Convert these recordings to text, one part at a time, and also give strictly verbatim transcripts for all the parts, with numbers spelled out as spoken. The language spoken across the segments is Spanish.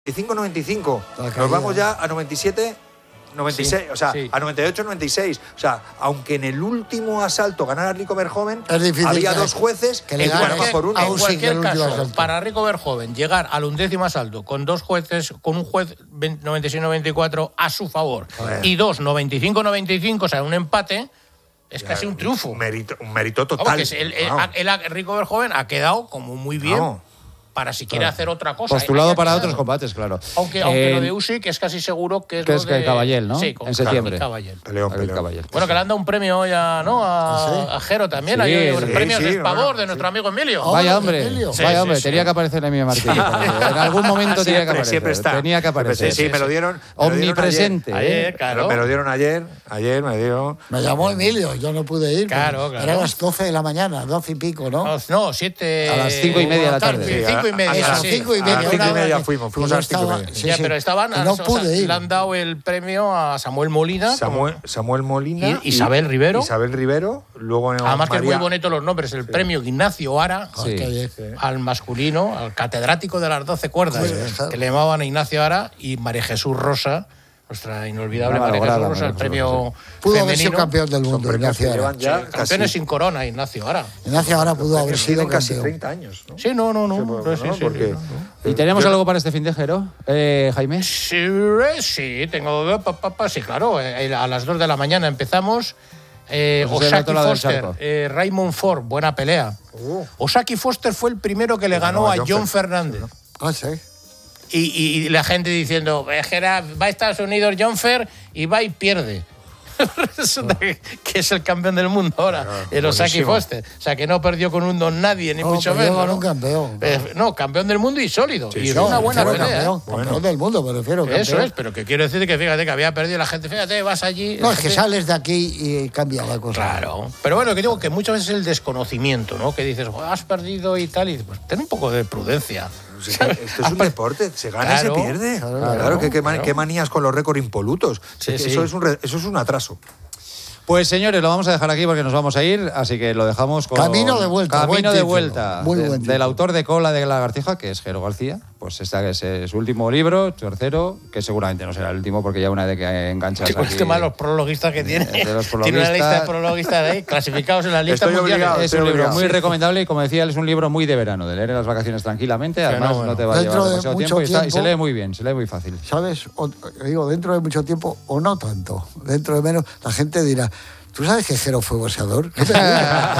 noventa y cinco noventa y cinco. Nos vamos ya a noventa y siete noventa y seis, sí, o sea, sí. a noventa y ocho noventa y seis. O sea, aunque en el último asalto ganara Rico Verhoeven, había dos jueces que le ganan por uno. En cualquier caso, para Rico Verhoeven llegar al undécimo asalto con dos jueces, con un juez noventa y seis noventa y cuatro a su favor Joder. y dos noventa y cinco noventa y cinco, o sea, un empate, es casi un triunfo. Un mérito, un mérito total. Vamos, el, el, wow. el, el, Rico Verhoven ha quedado como muy bien. No. Para si quiere claro. hacer otra cosa. Postulado para otros combates, claro. Aunque, aunque eh, lo de Usyk es casi seguro que es que lo es de... que Caballel, ¿no? Sí, con en septiembre. Caballel. Peleón, peleón. Caballel. Bueno, que le han dado un premio hoy a, ¿no? a, ¿Sí? a Jero también. Sí, Hay sí, premios sí, de Spavor bueno, de nuestro sí. amigo Emilio. Oh, vaya hombre, Emilio. Sí, vaya hombre. Sí, tenía sí. que aparecer Emilio Martínez. En algún momento tenía que aparecer. Siempre está. Tenía que aparecer. Sí, sí, me lo dieron. Omnipresente. Ayer, claro. Me lo dieron ayer. Ayer me dio. Me llamó Emilio, yo no pude ir. Claro, claro. Era a las doce de la mañana, doce y pico, ¿no? No, siete. A las cinco y media de la tarde. Cinco y media. A las cinco y media. Ya fuimos, fuimos a las cinco y media. Sí, ya, sí. Pero estaban, no pude o sea, ir. Le han dado el premio a Samuel Molina. Samuel, Samuel Molina. Y Isabel Rivero. Isabel Rivero. Luego Además María... que es muy bonito los nombres. El sí. premio Ignacio Ara, sí. sí. al masculino, al catedrático de las doce cuerdas, sí, que le llamaban a Ignacio Ara, y María Jesús Rosa, nuestra inolvidable no, María Jesús Rosa, el premio pudo femenino. haber sido campeón del mundo, Ignacio Ara. Sí, campeones sin corona, Ignacio Ara. Ignacio Ara pudo haber sido casi treinta años, ¿no? Sí, no, no, no. Sí, no, sí, no sí, porque... sí, no. ¿Y tenemos Yo... algo para este fin de Jero, eh, Jaime? Sí, sí, tengo... Sí, claro, a las dos de la mañana empezamos. Eh, pues Osaki Foster, eh, Raymond Ford, buena pelea. Uh. Osaki Foster fue el primero que le ganó a John, John Fernández. Ah, sí. Y, y, y la gente diciendo, va a Estados Unidos John Fer y va y pierde. Resulta que, que es el campeón del mundo ahora, claro, el Osaki Foster. O sea, que no perdió con un don nadie, ni no, mucho menos. No, un campeón. Eh, no, campeón del mundo y sólido. Sí, y sí, es una sí, buena sí, pelea. Campeón, bueno. campeón del mundo, me refiero. Campeón. Eso es, pero que quiero decir que fíjate que había perdido la gente. Fíjate, vas allí. No, es gente... que sales de aquí y cambia la cosa. Claro. Pero bueno, que digo que muchas veces el desconocimiento, ¿no? Que dices, oh, has perdido y tal, y pues ten un poco de prudencia. Esto es un deporte, se gana claro, y se pierde. Claro, claro, claro que qué, man, qué manías con los récords impolutos. Sí, sí. Eso, es un, eso es un atraso. Pues señores, lo vamos a dejar aquí porque nos vamos a ir, así que lo dejamos con... Camino de vuelta. Camino de vuelta. Muy de, buen del autor de Cola de la Lagartija, que es Jero García. Pues este es, es su último libro, tercero, que seguramente no será el último porque ya una vez que enganchas sí, aquí... El tema de los prologuistas que tiene. De los prologuistas, tiene una lista de prologuistas de ahí, clasificados en la lista Estoy mundial. Obligado, es un libro obligado. muy recomendable y, como decía él, es un libro muy de verano, de leer en las vacaciones tranquilamente. Además, no, bueno. no te va a dentro llevar demasiado de tiempo, tiempo y, está, y se lee muy bien, se lee muy fácil. ¿Sabes? O, digo, dentro de mucho tiempo o no tanto. Dentro de menos, la gente dirá... ¿Tú sabes que Jero fue boxeador? ¿Qué me dices?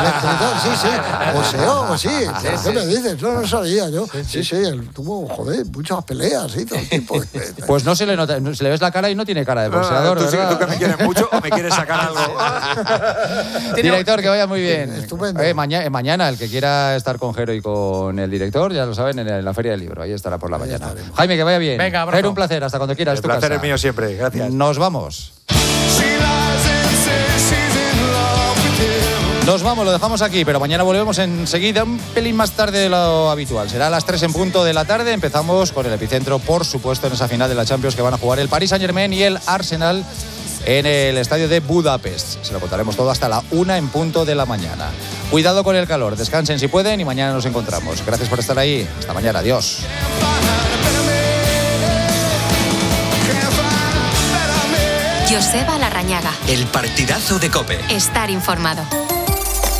Sí, sí. Boxeó, sí. sí ¿Qué sí. me dices? No, no sabía yo. Sí, sí, sí. Él tuvo, joder, muchas peleas y todo el tiempo. Pues no se le nota, se le ves la cara y no tiene cara de boxeador, no, ¿tú, ¿verdad? ¿Tú que me quieres mucho o me quieres sacar algo? Director, que vaya muy bien. Estupendo. Eh, mañana, mañana, el que quiera estar con Jero y con el director, ya lo saben, en la Feria del Libro. Ahí estará por la mañana. Estaremos. Jaime, que vaya bien. Venga, Jero, un placer. Hasta cuando quieras. El placer casa. es mío siempre. Gracias. Nos vamos. Nos vamos, lo dejamos aquí, pero mañana volvemos enseguida, un pelín más tarde de lo habitual. Será a las tres en punto de la tarde. Empezamos con el epicentro, por supuesto, en esa final de la Champions que van a jugar el Paris Saint-Germain y el Arsenal en el estadio de Budapest. Se lo contaremos todo hasta la una en punto de la mañana. Cuidado con el calor, descansen si pueden y mañana nos encontramos. Gracias por estar ahí. Hasta mañana, adiós. Joseba Larrañaga. El partidazo de COPE. Estar informado.